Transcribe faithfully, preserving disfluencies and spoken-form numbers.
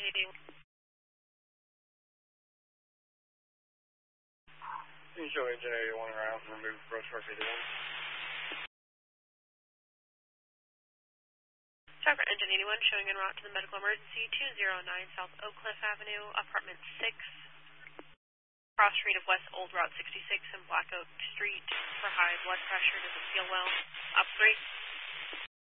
eighty-one. You show engine eighty-one around and remove approach course eighty-one. Sorry for engine eighty-one, showing en route to the medical emergency two oh nine South Oak Cliff Avenue, apartment six. Cross street of West Old Route sixty-six and Black Oak Street for high blood pressure to the steel well. Up three.